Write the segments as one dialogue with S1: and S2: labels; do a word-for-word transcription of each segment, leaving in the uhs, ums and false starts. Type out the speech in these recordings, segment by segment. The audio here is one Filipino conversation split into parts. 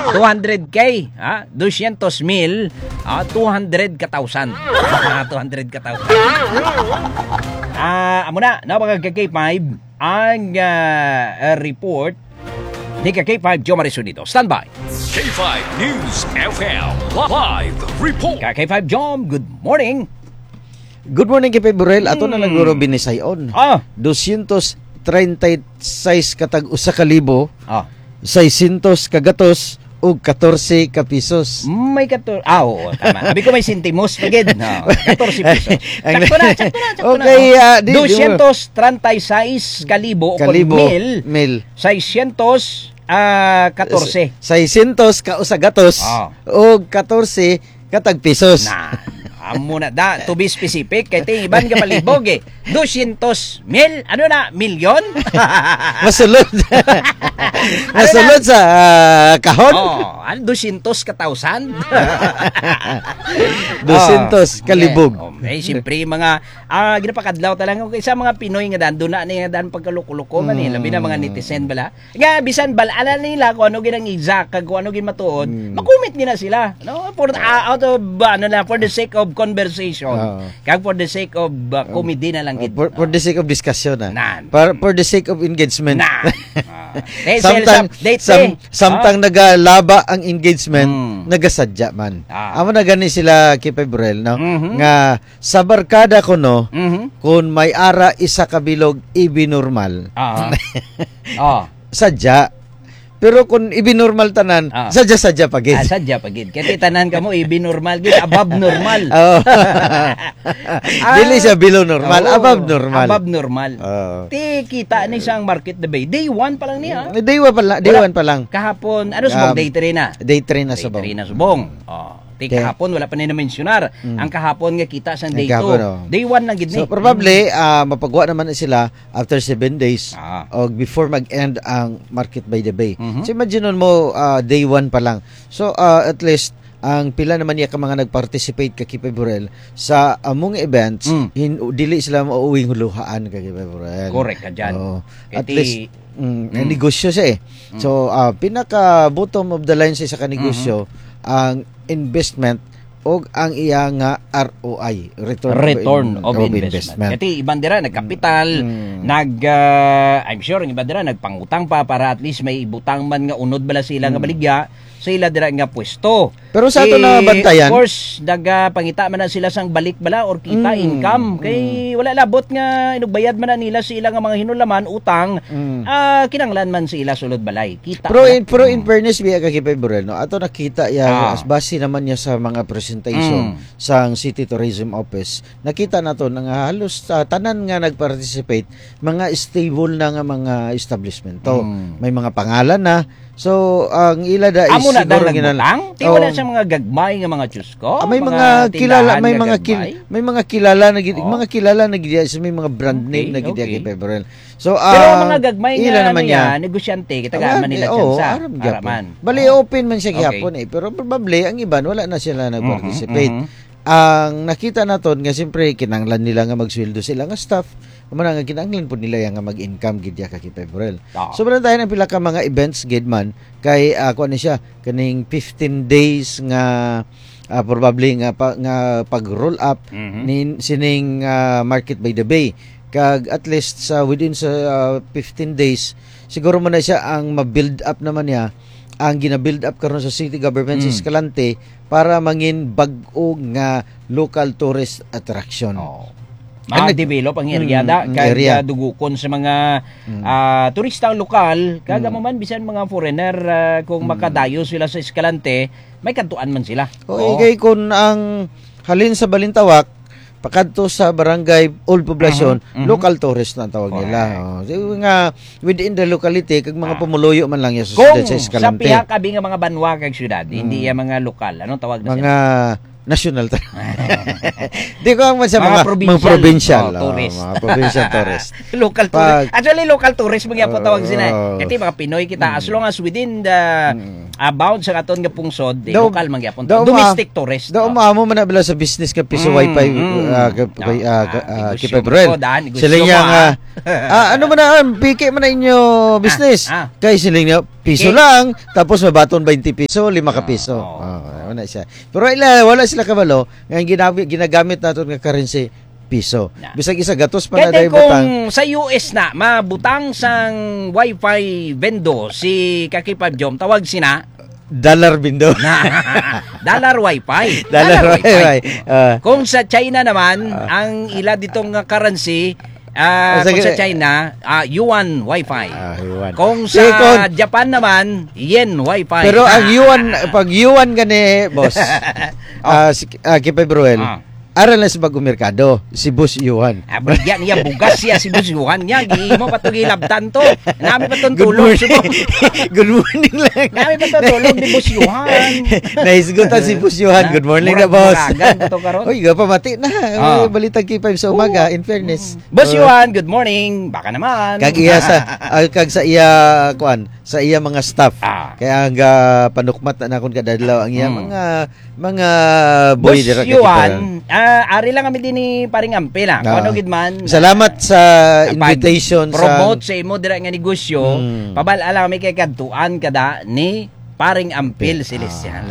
S1: two hundred K, ha? two hundred mil, ah, two hundred ka thousand. two hundred ka thousand. Ah, amo na, napaka K five ang uh, report ni K five Joe Mariso dito. Stand by.
S2: K five News F M Live Report.
S1: K five Joe, good morning.
S3: Good morning, K five Burel. Ato na lang guro binisayon.
S1: Ah.
S3: two hundred thirty-six katag usa ka libo.
S1: Ah.
S3: six hundred kagatos ug fourteen ka pisos.
S1: May kator... Ah, oo, tama. Sabi ko may sentimos. Pagid. No, fourteen pesos. Sakto na, sakto na, sakto
S3: okay,
S1: na.
S3: Uh, di,
S1: two hundred thirty-six kalibo o
S3: kalibo,
S1: mil.
S3: Mil.
S1: six hundred ah, fourteen.
S3: six hundred ka usa gatos
S1: Ah.
S3: ug fourteen katag pisos.
S1: Na, amo na da, to be specific, kay ting iban ka palibog eh. two hundred mil, ano na, milyon?
S3: Masulod. Masulod sa uh, kahon.
S1: Oh, ano, two hundred ka thousand?
S3: two hundred kalibog.
S1: Oh, eh, siyempre, mga, ah, ginapakadlaw talaga, okay, sa mga Pinoy nga dan, doon na nga dan pagkalukuluko man eh, labi na mga netizen bala. Nga, bisan bala nila kung ano ginang exact, kung ano ginmatuod, mm. makumit nila sila, no? For, uh, out of, uh, ano na, for the sake of conversation, uh, kag for the sake of uh, comedy na lang.
S3: Uh, for, for the sake of discussion, ah.
S1: Nan.
S3: For, for the sake of engagement.
S1: Nan. Uh,
S3: samtang sam, samtang uh, nagalaba ang engagement,
S1: mm.
S3: nagasadya man.
S1: Ah.
S3: Amo na gani sila K five Burel, no?
S1: Mm-hmm.
S3: Nga sa barkada ko no,
S1: mm-hmm.
S3: kung may ara isa ka bilog ibinormal.
S1: Ah. Oh.
S3: Sadya. Pero kung ibinormal tanan,
S1: ah.
S3: sadya-sadya pagid.
S1: Ah, sadya pagid. Kasi tanan ka mo, ibinormal gid, above normal.
S3: Oo.
S1: Ah,
S3: Dili siya below normal,
S1: oh,
S3: above normal.
S1: Above normal.
S3: Oh.
S1: Ti kita ni siyang market debate. Day one pa lang niya.
S3: Day one pa lang, day one pa lang.
S1: Kahapon, ano subong,
S3: Um,
S1: day three na.
S3: Day three na subong.
S1: Day three na subong. Oh. Ti kahapon wala pa ni na-mensionar. Mm. Ang kahapon nga kita sa day two. Oh. Day one lang gid ni.
S3: So probably uh, mapagawa naman na sila after seven days
S1: ah.
S3: o before mag-end ang market by the bay.
S1: Mm-hmm.
S3: So imagine mo uh, day one pa lang. So uh, at least ang pila naman niya ka mga nag-participate ka K five Burel sa among events, mm. hin, dili sila mauuwing huluhaan ka K five Burel.
S1: Correct ka dyan.
S3: Oh, at
S1: Iti,
S3: least mm,
S1: mm.
S3: negosyo siya eh. Mm. So uh, pinaka bottom of the line sa isa ka negosyo, mm-hmm. ang investment o ang iya nga R O I, return,
S1: return
S3: of,
S1: of,
S3: of
S1: investment.
S3: investment.
S1: Kasi ibang dira nagkapital,
S3: mm.
S1: nag uh, I'm sure ang ibang dira nagpangutang pa para at least may ibutang man nga unod bala sila mm. nga baligya sa ila dira nga pwesto.
S3: Pero sa ato
S1: eh,
S3: na bantayan,
S1: of course daga pangita man na sila sang balik bala or kita mm. income kay mm. wala labot nga inugbayad man na nila sa ila nga mga hinulaman utang mm. uh, kinanglan man sila sulod balay. Kita.
S3: Pero in, pero in fairness biya ka K five Burel, no? Ato nakita ya
S1: ah.
S3: as base naman niya sa mga presentation mm. sa City Tourism Office. Nakita nato nga halos uh, tanan nga nagparticipate mga stable na nga mga establishment to. Mm. May mga pangalan na. So ang ila da is
S1: amo na
S3: siguro
S1: ginang ti wala sa mga gagmay nga mga Diyusko.
S3: Ah, may mga, mga kilala, may mga kil, may mga kilala na oh. mga kilala na gid may mga brand okay, name na gid okay. K five Burel. So uh,
S1: pero mga gagmay nga
S3: naman
S1: niya, negosyante kita man nila
S3: oh,
S1: sa
S3: araman. Bali oh. open man siya gihapon okay. eh, pero probably ang iban wala na sila nag-participate. Mm-hmm, mm-hmm. Ang nakita naton nga siyempre kinanglan nila nga magsweldo sila nga staff. Kumana nga kinanglan po nila yang nga mag-income gid ya ka K five Burel. Oh. So meron tayo ng pila ka mga events gid man kay uh, kuan ni siya kaning fifteen days nga uh, probably nga pa, nga pag-roll up mm-hmm. ni sining uh, market by the bay. Kag at least sa within sa uh, fifteen days siguro man na siya ang ma-build up naman niya ang gina-build up karon sa city government mm. sa Escalante para mangin bag-o nga local tourist attraction.
S1: Oh. Ma-develop ang area da mm, kag area. Dugukon sa mga mm. uh, turistang lokal kaga mm. man bisan mga foreigner uh, kung mm. makadayo sila sa Escalante may kadtuan man sila.
S3: O oh. kay kun ang halin sa Balintawak pakadto sa barangay old population uh-huh, uh-huh. local tourist na tawag okay. nila. Oh, so, nga within the locality kag mga ah. pumuloyo man lang ya sa
S1: syudad
S3: sa Escalante.
S1: Kung sa piha kabi nga mga banwa kag syudad, hmm. hindi ya mga lokal. Anong tawag na
S3: mga sila? National ta- Di ko ang sa
S1: mga,
S3: mga provincial, mga provincial
S1: oh, tourist.
S3: Oh, mga provincial tourist.
S1: Local tourist. Actually local tourist mga po tawag sila.
S3: Oh.
S1: Kasi mga Pinoy kita mm. as long as within the mm. uh, bound sa katon nga pungsod, di
S3: do,
S1: local man gyapon. Domestic tourist.
S3: Do maamo man na bala sa business ka piso mm, wifi mm, uh, uh, K five Burel. Siling nga uh, ano man na piki man na inyo business. Ah, ah. Kay siling nga piso
S1: Okay.
S3: lang, tapos mabaton twenty piso, lima ka piso.
S1: Oo.
S3: Oh, wala siya. Pero ila, wala sila kabalo, nga ginagamit, ginagamit nato nga currency, piso.
S1: Na.
S3: Bisag isa gatos pa na
S1: Kaya
S3: dahil butang.
S1: kung sa U S na, mabutang sang Wi-Fi vendo si Kakipab Jom, tawag sina
S3: Dollar bindo.
S1: na dollar Wi-Fi.
S3: Dollar Wi-Fi. Ah.
S1: Kung sa China naman, ang ila ditong nga currency, ah,
S3: Ah, sa-
S1: kung sa China, ah, yuan Wi-Fi.
S3: Ah, yuan.
S1: Kung
S3: Eh,
S1: sa
S3: kung-
S1: Japan naman, yen Wi-Fi.
S3: Pero ang yuan, pag yuan gani, boss, ah, si, ah, Kipay Bruel,
S1: Ah.
S3: aral na sa bagong merkado, si Boss Yuan.
S1: Ah, bagyan niya, bugas siya si Busyuhan niya. Gi mo patong ilabtan to. Nami pa itong
S3: Good
S1: tulong.
S3: morning. Good morning lang.
S1: Nami pa itong tulong ni Busyuhan.
S3: Nahisgutan si Boss Yuhan. Good morning na, boss.
S1: Muragan pa to karon.
S3: Uy, gapa mati na.
S1: Ah.
S3: Balitang K five sa umaga, in fairness.
S1: Boss Yuhan, good morning. Baka naman.
S3: Kag iya sa ah, kag sa iya kuan, sa iya mga staff.
S1: Ah.
S3: Kaya ang ah, panukmat na nakon kadadlaw ang iya
S1: Hmm.
S3: mga mga boy
S1: Boss
S3: dira kay
S1: Yuhan,
S3: Kiparan.
S1: ah, ari lang kami din ni Paring Ampela.
S3: Ah.
S1: Kung ano gid man.
S3: Salamat sa
S1: Pag-
S3: invitation
S1: promote
S3: sa
S1: sa imo dira nga negosyo.
S3: Hmm.
S1: Pabal-ala kami kay kadtuan kada ni Paring Ampel Celestial.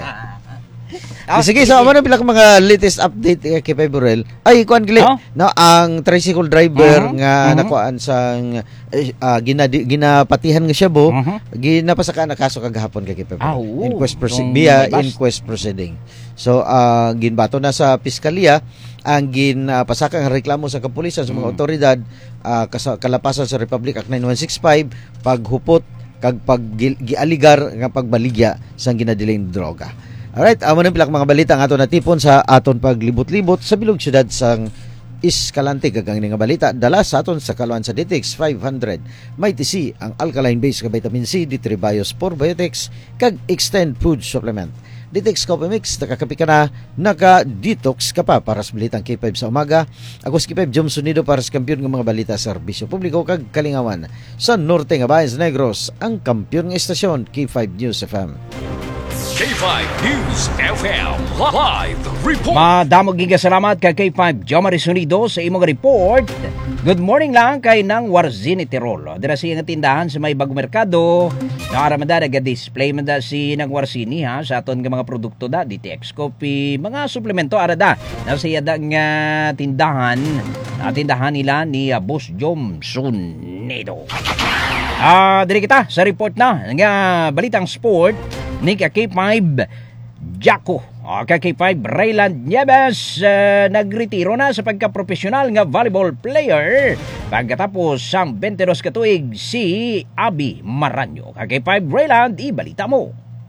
S3: Ah, sige, so ano bilang mga latest update eh, kay Burrell? Ay, kuan gali,
S1: Oh?
S3: no, ang tricycle driver
S1: Mhm,
S3: nga
S1: mhm.
S3: nakuan sang eh, ah, ginadi, ginapatihan nga siya bo,
S1: Mhm.
S3: ginapasaka na kaso kagahapon kay Burrell.
S1: Ah, oo.
S3: Inquest proceeding
S1: Itong
S3: via
S1: may bus.
S3: inquest proceeding. So, ah, ginbato na sa piskalya ang ginapasaka nga reklamo sa kapulisan sa mga
S1: Mm.
S3: otoridad ah, kasa- kalapasan sa Republic Act nine one six five paghupot kag paggialigar nga pagbaligya sa ginadiling droga. Alright, amo nang pilak mga balita ang aton natipon sa aton paglibot-libot sa bilog syudad sang Escalante. Gagang nga balita dala sa aton sa kaluan sa D T X five hundred. May T C ang alkaline base ka vitamin C, D three Bios Probiotics kag Extend Food Supplement. D T X Coffee Mix, nakakapi ka na, naka-detox ka pa para sa balitang K five sa umaga. Ako si K five Jom Sunido para sa kampiyon ng mga balita sa serbisyo publiko kag kalingawan sa Norte nga Bayan sa Negros, ang kampiyon ng estasyon K five News F M.
S2: K five News F M Live Report.
S1: Madamog giga salamat kay K five Jomari Sunido sa imong report. Good morning lang kay nang Warzini Tirol. Dira siya nga tindahan sa may bagong merkado. Nakaramada naga-display man da si nang Warzini ha sa aton nga mga produkto da, D T X Coffee, mga suplemento arada. Na siya da nga tindahan, na tindahan nila ni uh, Boss Jom Sunido. Ah, diri kita sa report na nga balitang sport ni K five Jaco. O K five Rayland Nieves uh, nagretiro na sa pagka-profesional nga volleyball player pagkatapos sang twenty-two ka tuig si Abi Maranyo. K five Rayland, ibalita mo.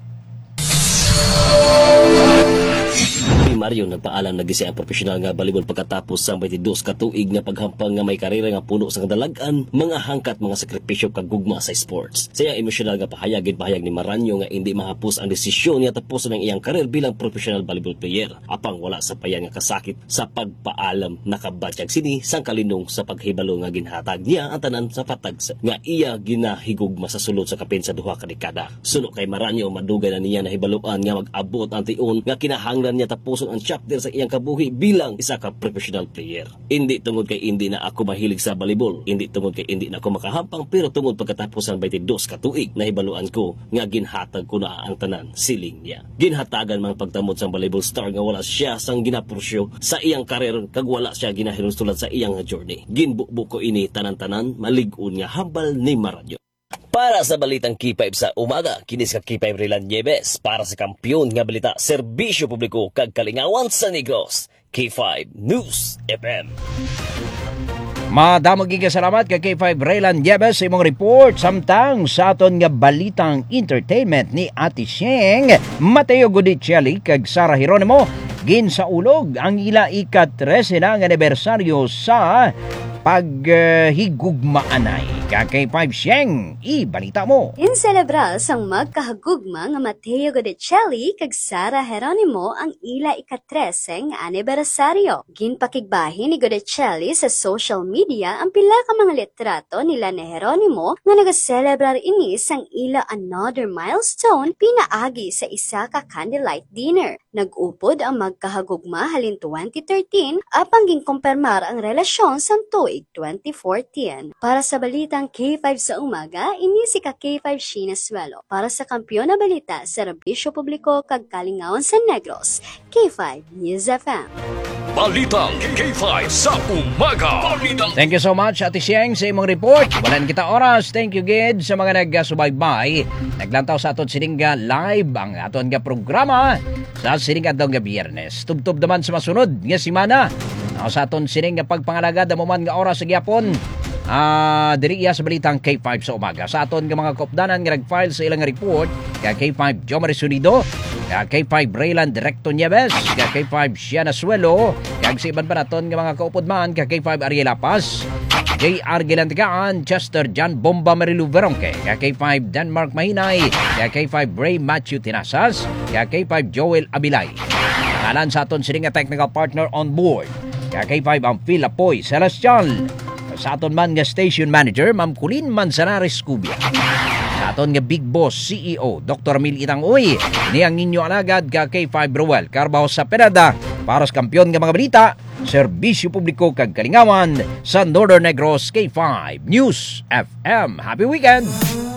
S4: Si Mario nagpaalam na gisi ang profesional nga volleyball pagkatapos sa twenty-two ka tuig nga paghampang nga may karera nga puno sa kadalagan, mga hangkat, mga sakripisyo kag gugma sa sports. Sa iyang emosyonal nga pahayag pahayag ni Maranyo nga hindi mahapos ang desisyon niya tapuson ang iyang karir bilang professional volleyball player. Apang wala sa payan nga kasakit sa pagpaalam nakabatyag sini sang kalinong sa paghibalo nga ginhatag niya ang tanan sa patag sa- nga iya ginahigugma sa sulod sa kapin sa duha ka dekada. Suno kay Maranyo madugay na niya nahibaluan nga mag-abot ang tion nga kinahanglan niya tapuson ang chapter sa iyang kabuhi bilang isa ka professional player. Hindi tungod kay hindi na ako mahilig sa volleyball, hindi tungod kay hindi na ako makahampang, pero tungod pagkatapos ang twenty-two ka tuig nahibaluan ko nga ginhatag ko na ang tanan siling niya. Ginhatagan man pagtamod sa volleyball star nga wala siya sang ginapursyo sa iyang karir kag wala siya ginahirong tulad sa iyang journey. Ginbukbuk ko ini tanan-tanan malig-on nga hambal ni Maranyo. Para sa balitang K five sa umaga, kinis ka K five Rayland Nieves para sa kampiyon nga balita, serbisyo publiko kag kalingawan sa Negros. K five News F M.
S1: Madamog giga salamat kay K five Rayland Nieves sa imong report. Samtang sa aton nga balitang entertainment ni Ate Sheng, Mateo Gudicelli kag Sara Geronimo, ginsaulog ang ila ika-trese na nga anibersaryo sa paghigugmaanay. K five Sheng, ibalita mo.
S5: Inselebra sang magkahagugma nga Mateo Gudicelli kag Sara Geronimo ang ila ika-trese nga anibersaryo. Ginpakigbahin ni Gudicelli sa social media ang pila ka mga litrato nila ni Geronimo nga nagaselebrar ini sang ila another milestone pinaagi sa isa ka candlelight dinner. Nag-upod ang magkahagugma halin twenty thirteen apang ginkumpirmar ang relasyon sang tuig twenty fourteen. Para sa balitang balitang K five sa umaga, ini si ka K five Sheena Suelo para sa kampiyon na balita sa Serbisyo Publiko kag Kalingawan sa Negros, K five News F M.
S2: Balitang K five sa umaga. Balitang
S1: Thank you so much, Ate Sieng, sa imong report. Walan kita oras. Thank you, Gid, sa mga nagsubaybay. Naglantaw sa aton sininga live ang aton nga programa sa sininga daw nga biyernes. Tubtob naman sa masunod nga simana. Ako sa aton sininga pagpangalaga da man nga oras sa gyapon. Ah, diri iya sa balitang K five sa umaga. Sa aton nga mga kopdanan nga nag-file sa ilang report, ka K five Jomari Sunido, ka K five Raylan Directo Nieves, ka K five Shiana Suelo, kag sa iban pa naton nga mga kaupodman, ka K five Ariela Paz, J R Gilantigaan, Chester John Bomba Marilu Veronque, ka K five Denmark Mahinay, ka K five Ray Matthew Tinasas, ka K five Joel Abilay. Nangalan sa aton sining nga technical partner on board, ka K five ang Phil Apoy Celestial. Sa aton man nga station manager, Ma'am Colleen Manzanares Cubia. Sa aton nga big boss C E O, Doctor Mil Itangoy, niyang ninyo alagad ka K five Roel Carbaho sa Penada para sa kampiyon nga mga balita, Serbisyo Publiko kag Kalingawan sa Northern Negros K five News F M. Happy weekend!